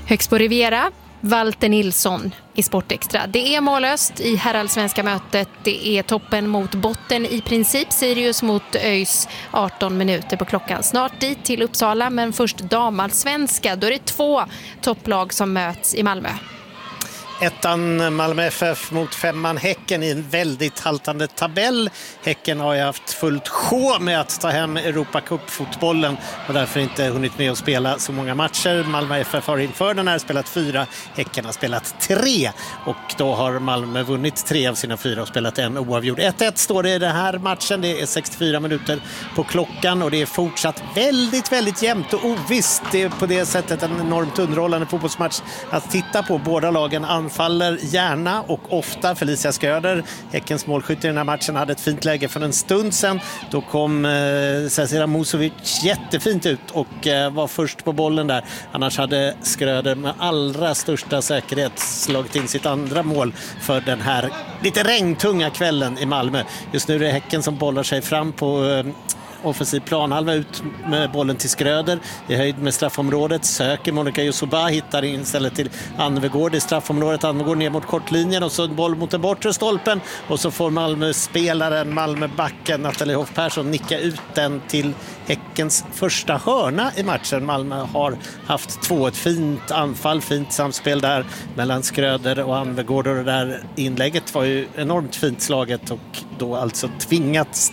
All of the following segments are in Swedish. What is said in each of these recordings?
Högst på Riviera, Walter Nilsson i Sportextra. Det är mållöst i herrallsvenska mötet. Det är toppen mot botten i princip. Sirius mot ÖIS, 18 minuter på klockan. Snart dit till Uppsala, men först damallsvenska. Då är det 2 topplag som möts i Malmö. Ettan Malmö FF mot 5:an Häcken i en väldigt haltande tabell. Häcken har ju haft fullt sjå med att ta hem Europacup-fotbollen och därför inte hunnit med att spela så många matcher. Malmö FF har inför den här spelat 4, Häcken har spelat 3 och då har Malmö vunnit 3 av sina 4 och spelat en oavgjord. 1-1 står det i den här matchen, det är 64 minuter på klockan och det är fortsatt väldigt, väldigt jämnt och ovisst. Det är på det sättet en enormt underhållande fotbollsmatch att titta på. Båda lagen anfaller gärna och ofta. Felicia Sköder, Häckens målskytt i den här matchen, hade ett fint läge för en stund sedan. Då kom Cecilia Musovic jättefint ut och var först på bollen där. Annars hade Sköder med allra största säkerhet slagit in sitt andra mål för den här lite regntunga kvällen i Malmö. Just nu är det Häcken som bollar sig fram på offensiv planhalva, ut med bollen till Skröder i höjd med straffområdet, söker Monica Yusuba, hittar in istället till Anvegård i straffområdet. Anvegård ner mot kortlinjen och så en boll mot den bortre stolpen och så får Malmö-spelaren, Malmö-backen Nathalie Hoff Persson nicka ut den till Häckens första hörna i matchen. Malmö har haft 2, ett fint anfall, fint samspel där mellan Skröder och Anvegård och det där inlägget var ju enormt fint slaget och då alltså tvingat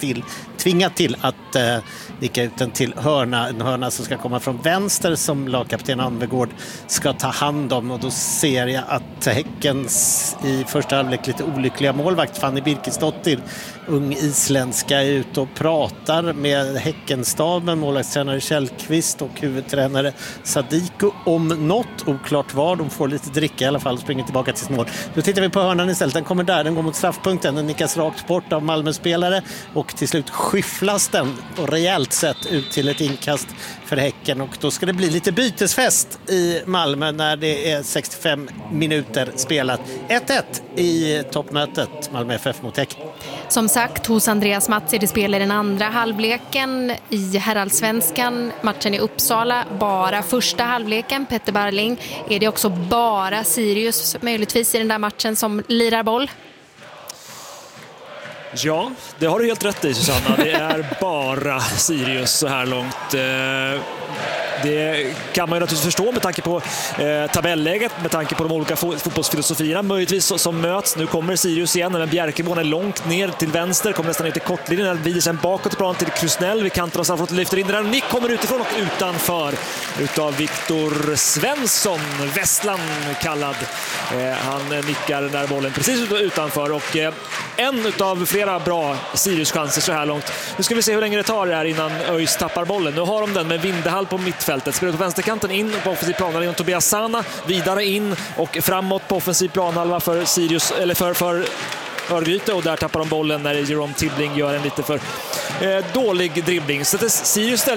till att nicka ut den till hörna. En hörna som ska komma från vänster som lagkapten Anvegård ska ta hand om och då ser jag att Häckens i första halvlek lite olyckliga målvakt Fanny Birkesdottir, ung isländska, är ute och pratar med Häckenstaben, målvaktstränare Källqvist och huvudtränare Sadiko om något, oklart vad. De får lite dricka i alla fall och springer tillbaka till mål. Då tittar vi på hörnan istället. Den kommer där, den går mot straffpunkten, den nickas rakt bort av Malmö-spelare och till slut skyfflas den på rejält sätt ut till ett inkast för Häcken och då ska det bli lite bytesfest i Malmö när det är 65 minuter spelat. 1-1 i toppmötet Malmö FF mot Häcken. Som sagt, hos Andreas Mats är det spel i den andra halvleken i herrallsvenskan. Matchen i Uppsala, bara första halvleken. Petter Barling, är det också bara Sirius möjligtvis i den där matchen som lirar boll? Ja, det har du helt rätt i, Susanna. Det är bara Sirius så här långt. Det kan man ju naturligtvis förstå med tanke på tabelläget, med tanke på de olika fotbollsfilosofierna möjligtvis som möts. Nu kommer Sirius igen, men Bjärkeborn är långt ner till vänster, kommer nästan ner till kortlinjen, vider sen bakåt i plan till Krusnell vid kanten och Sanfort lyfter in den. Nick kommer utifrån och utanför utav Viktor Svensson, Västland kallad. Han nickar den där bollen precis utanför och en utav flera bra Sirius-chanser så här långt. Nu ska vi se hur länge det tar här innan ÖIS tappar bollen. Nu har de den med Vindehall på mittfältet. Spelar på vänsterkanten in på offensiv planhalva genom Tobias Sana. Vidare in och framåt på offensiv planhalva för Sirius, eller för Örgryte, och där tappar de bollen när Jerome Tibbling gör en lite för dålig dribbling. Så det är Sirius